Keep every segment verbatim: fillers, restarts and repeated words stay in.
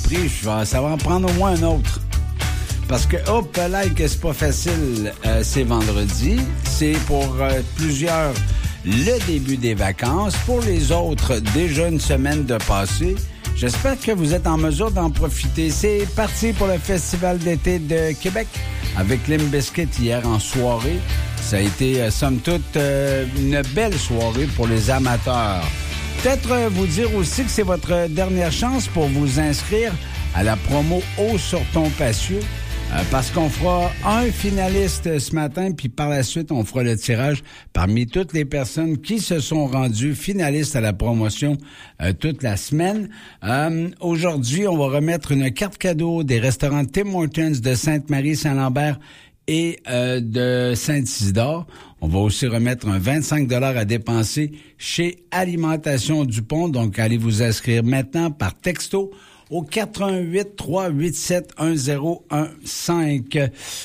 pris, je vais, ça va en prendre au moins un autre. Parce que, hop là, que c'est pas facile, euh, c'est vendredi. C'est pour euh, plusieurs le début des vacances. Pour les autres, déjà une semaine de passé. J'espère que vous êtes en mesure d'en profiter. C'est parti pour le Festival d'été de Québec avec Limp Bizkit hier en soirée. Ça a été, euh, somme toute, euh, une belle soirée pour les amateurs. Peut-être euh, vous dire aussi que c'est votre dernière chance pour vous inscrire à la promo Haut sur ton patio. Euh, parce qu'on fera un finaliste ce matin, puis par la suite, on fera le tirage parmi toutes les personnes qui se sont rendues finalistes à la promotion euh, toute la semaine. Euh, aujourd'hui, on va remettre une carte cadeau des restaurants Tim Hortons de Sainte-Marie-Saint-Lambert et euh, de Saint-Isidore. On va aussi remettre un vingt-cinq dollars à dépenser chez Alimentation Dupont. Donc, allez vous inscrire maintenant par texto au quatre un huit, trois huit sept, un zéro un cinq.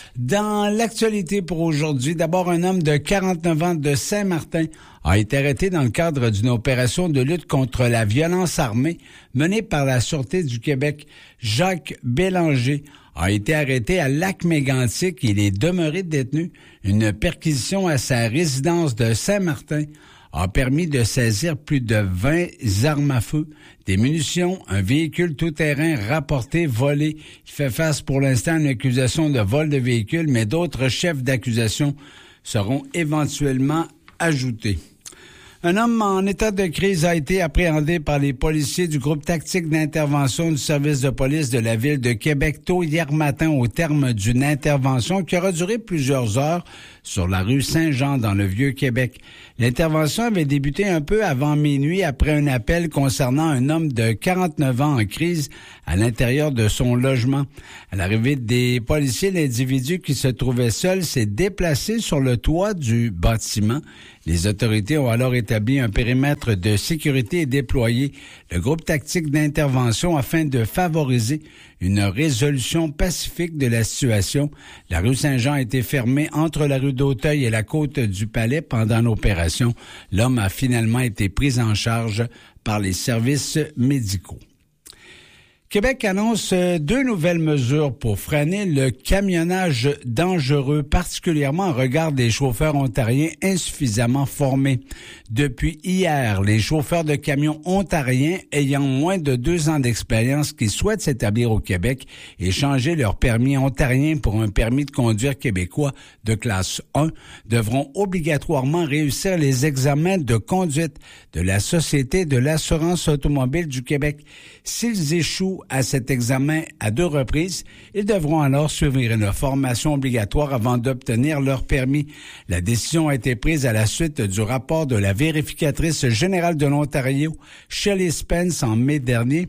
Dans l'actualité pour aujourd'hui, d'abord, un homme de quarante-neuf ans de Saint-Martin a été arrêté dans le cadre d'une opération de lutte contre la violence armée menée par la Sûreté du Québec. Jacques Bélanger a été arrêté à Lac-Mégantic. Il est demeuré détenu. Une perquisition à sa résidence de Saint-Martin a permis de saisir plus de vingt armes à feu, des munitions, un véhicule tout-terrain rapporté volé. Il fait face pour l'instant à une accusation de vol de véhicule, mais d'autres chefs d'accusation seront éventuellement ajoutés. Un homme en état de crise a été appréhendé par les policiers du groupe tactique d'intervention du service de police de la ville de Québec tôt hier matin au terme d'une intervention qui aura duré plusieurs heures sur la rue Saint-Jean dans le Vieux-Québec. L'intervention avait débuté un peu avant minuit après un appel concernant un homme de quarante-neuf ans en crise à l'intérieur de son logement. À l'arrivée des policiers, l'individu qui se trouvait seul s'est déplacé sur le toit du bâtiment. Les autorités ont alors établi un périmètre de sécurité et déployé le groupe tactique d'intervention afin de favoriser une résolution pacifique de la situation. La rue Saint-Jean a été fermée entre la rue d'Auteuil et la côte du Palais pendant l'opération. L'homme a finalement été pris en charge par les services médicaux. Québec annonce deux nouvelles mesures pour freiner le camionnage dangereux, particulièrement en regard des chauffeurs ontariens insuffisamment formés. Depuis hier, les chauffeurs de camions ontariens ayant moins de deux ans d'expérience qui souhaitent s'établir au Québec et changer leur permis ontarien pour un permis de conduire québécois de classe un devront obligatoirement réussir les examens de conduite de la Société de l'assurance automobile du Québec. S'ils échouent à cet examen à deux reprises, ils devront alors suivre une formation obligatoire avant d'obtenir leur permis. La décision a été prise à la suite du rapport de la vérificatrice générale de l'Ontario, Shelley Spence, en mai dernier.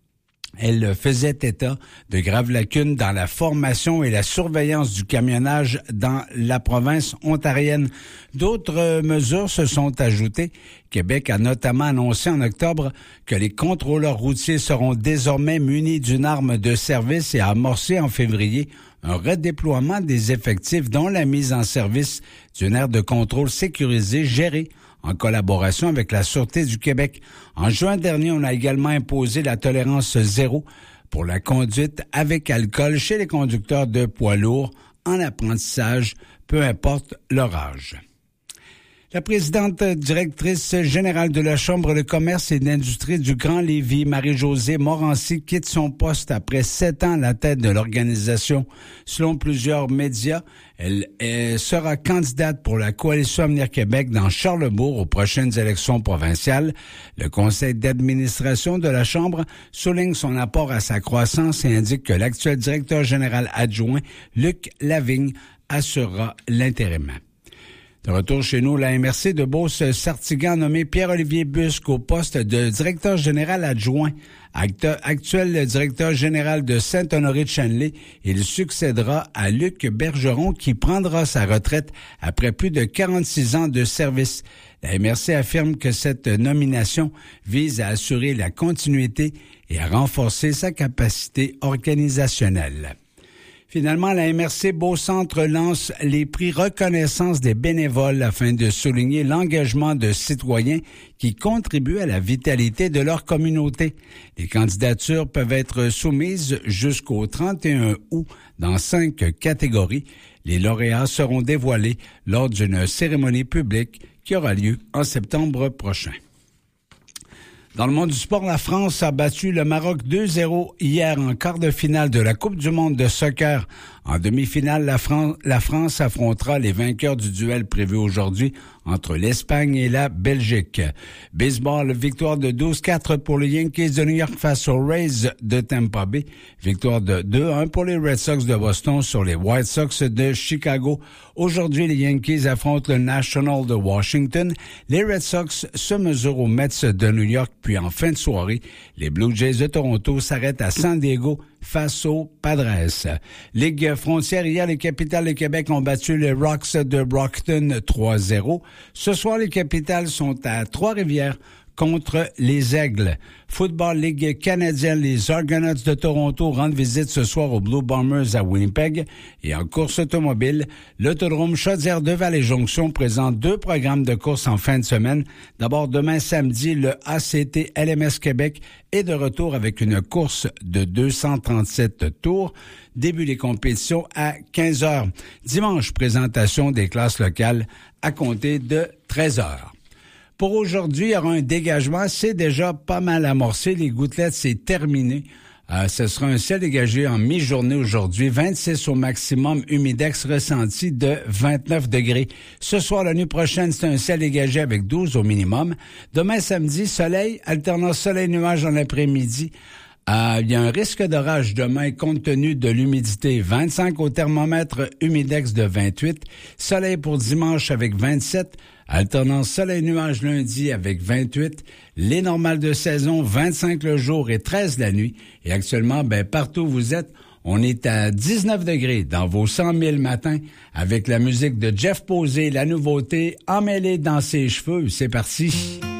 Elle faisait état de graves lacunes dans la formation et la surveillance du camionnage dans la province ontarienne. D'autres mesures se sont ajoutées. Québec a notamment annoncé en octobre que les contrôleurs routiers seront désormais munis d'une arme de service et a amorcé en février un redéploiement des effectifs dont la mise en service d'une aire de contrôle sécurisée gérée en collaboration avec la Sûreté du Québec. En juin dernier, on a également imposé la tolérance zéro pour la conduite avec alcool chez les conducteurs de poids lourds en apprentissage, peu importe leur âge. La présidente directrice générale de la Chambre de commerce et d'industrie du Grand Lévis, Marie-Josée Morancy, quitte son poste après sept ans à la tête de l'organisation. Selon plusieurs médias, elle, elle sera candidate pour la Coalition Avenir Québec dans Charlesbourg aux prochaines élections provinciales. Le conseil d'administration de la Chambre souligne son apport à sa croissance et indique que l'actuel directeur général adjoint, Luc Lavigne, assurera l'intérim. De retour chez nous, la M R C de Beauce-Sartigan a nommé Pierre-Olivier Busque au poste de directeur général adjoint. Actuel directeur général de Saint-Honoré-de-Chanelay, il succédera à Luc Bergeron qui prendra sa retraite après plus de quarante-six ans de service. La M R C affirme que cette nomination vise à assurer la continuité et à renforcer sa capacité organisationnelle. Finalement, la M R C Beau-Centre lance les prix reconnaissance des bénévoles afin de souligner l'engagement de citoyens qui contribuent à la vitalité de leur communauté. Les candidatures peuvent être soumises jusqu'au trente et un août dans cinq catégories. Les lauréats seront dévoilés lors d'une cérémonie publique qui aura lieu en septembre prochain. Dans le monde du sport, la France a battu le Maroc deux zéro hier en quart de finale de la Coupe du monde de soccer. En demi-finale, la, Fran- la France affrontera les vainqueurs du duel prévu aujourd'hui entre l'Espagne et la Belgique. Baseball, victoire de douze quatre pour les Yankees de New York face aux Rays de Tampa Bay. Victoire de deux un pour les Red Sox de Boston sur les White Sox de Chicago. Aujourd'hui, les Yankees affrontent le National de Washington. Les Red Sox se mesurent aux Mets de New York. Puis en fin de soirée, les Blue Jays de Toronto s'arrêtent à San Diego face aux Padres. Ligue frontière, hier, les Capitals de Québec ont battu les Rocks de Brockton trois zéro. Ce soir, les Capitals sont à Trois-Rivières contre les Aigles. Football Ligue canadienne, les Argonauts de Toronto rendent visite ce soir aux Blue Bombers à Winnipeg. Et en course automobile, l'autodrome Chaudière de Vallée-Jonction présente deux programmes de course en fin de semaine. D'abord, demain samedi, le A C T L M S Québec est de retour avec une course de deux cent trente-sept tours. Début des compétitions à quinze heures. Dimanche, présentation des classes locales à compter de treize heures. Pour aujourd'hui, il y aura un dégagement. C'est déjà pas mal amorcé. Les gouttelettes, c'est terminé. Euh, ce sera un ciel dégagé en mi-journée aujourd'hui. vingt-six au maximum, humidex ressenti de vingt-neuf degrés. Ce soir, la nuit prochaine, c'est un ciel dégagé avec douze au minimum. Demain, samedi, soleil, alternant soleil-nuage dans l'après-midi. Euh, il y a un risque d'orage demain compte tenu de l'humidité. vingt-cinq au thermomètre, humidex de vingt-huit. Soleil pour dimanche avec vingt-sept. Alternance soleil-nuage lundi avec vingt-huit. Les normales de saison, vingt-cinq le jour et treize la nuit. Et actuellement, ben partout où vous êtes, on est à dix-neuf degrés dans vos cent mille matins avec la musique de Jeff Posey, la nouveauté emmêlée dans ses cheveux. C'est parti.